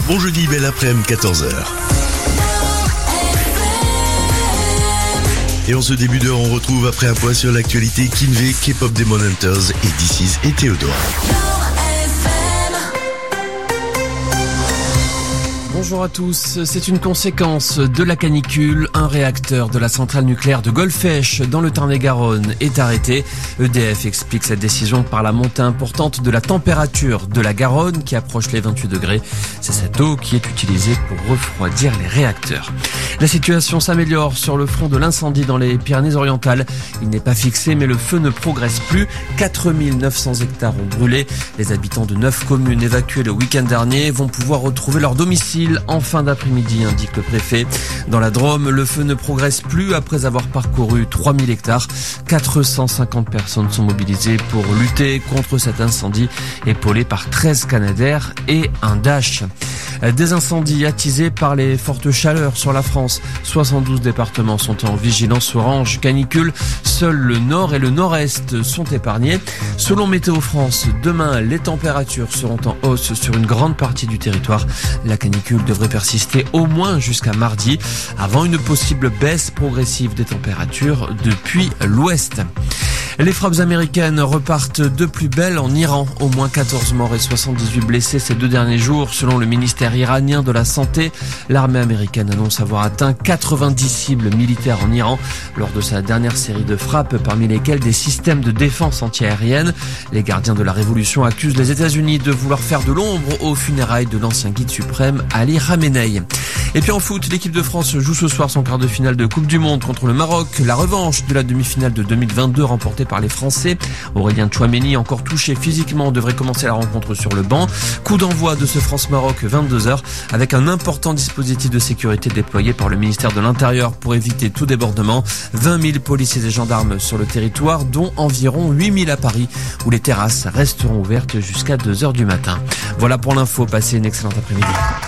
Bon jeudi, belle après-midi, 14h. Et en ce début d'heure, on retrouve après un point sur l'actualité Kinvey, K-pop Demon Hunters et DC's et Théodore. Bonjour à tous, c'est une conséquence de la canicule. Un réacteur de la centrale nucléaire de Golfech dans le Tarn-et-Garonne est arrêté. EDF explique cette décision par la montée importante de la température de la Garonne qui approche les 28 degrés. C'est cette eau qui est utilisée pour refroidir les réacteurs. La situation s'améliore sur le front de l'incendie dans les Pyrénées-Orientales. Il n'est pas fixé mais le feu ne progresse plus. 4900 hectares ont brûlé. Les habitants de 9 communes évacuées le week-end dernier vont pouvoir retrouver leur domicile en fin d'après-midi, indique le préfet. Dans la Drôme, le feu ne progresse plus après avoir parcouru 3000 hectares. 450 personnes sont mobilisées pour lutter contre cet incendie, épaulé par 13 Canadair et un Dash. Des incendies attisés par les fortes chaleurs sur la France. 72 départements sont en vigilance orange canicule. Seuls le nord et le nord-est sont épargnés. Selon Météo France, demain, les températures seront en hausse sur une grande partie du territoire. La canicule devrait persister au moins jusqu'à mardi, avant une possible baisse progressive des températures depuis l'ouest. Les frappes américaines repartent de plus belle en Iran. Au moins 14 morts et 78 blessés ces 2 derniers jours. Selon le ministère iranien de la Santé, l'armée américaine annonce avoir atteint 90 cibles militaires en Iran lors de sa dernière série de frappes, parmi lesquelles des systèmes de défense antiaérienne. Les gardiens de la révolution accusent les États-Unis de vouloir faire de l'ombre aux funérailles de l'ancien guide suprême Ali Khamenei. Et puis en foot, l'équipe de France joue ce soir son quart de finale de Coupe du Monde contre le Maroc. La revanche de la demi-finale de 2022 remportée par les Français. Aurélien Tchouaméni, encore touché physiquement, devrait commencer la rencontre sur le banc. Coup d'envoi de ce France-Maroc 22h avec un important dispositif de sécurité déployé par le ministère de l'Intérieur pour éviter tout débordement. 20 000 policiers et gendarmes sur le territoire, dont environ 8 000 à Paris, où les terrasses resteront ouvertes jusqu'à 2h du matin. Voilà pour l'info, passez une excellente après-midi.